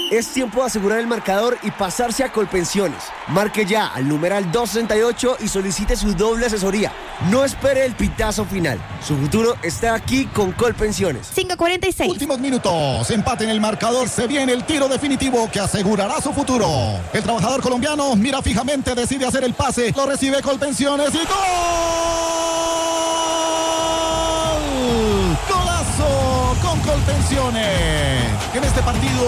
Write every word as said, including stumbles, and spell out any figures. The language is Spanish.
Es tiempo de asegurar el marcador y pasarse a Colpensiones. Marque ya al numeral doscientos sesenta y ocho y solicite su doble asesoría. No espere el pitazo final. Su futuro está aquí con Colpensiones. cinco cuarenta y seis. Últimos minutos. Empate en el marcador. Se viene el tiro definitivo que asegurará su futuro. El trabajador colombiano mira fijamente, decide hacer el pase. Lo recibe Colpensiones y ¡gol! ¡Golazo con Colpensiones! En este partido